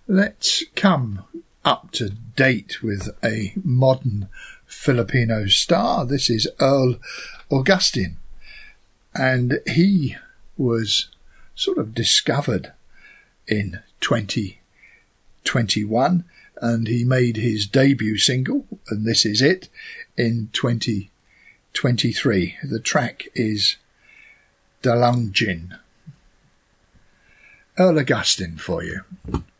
Let's come up to date with a modern Filipino star. This is Earl Augustin, and he was sort of discovered in 2021, and he made his debut single, and this is it, in 2023. The track is Dalangjin. Earl Augustin for you.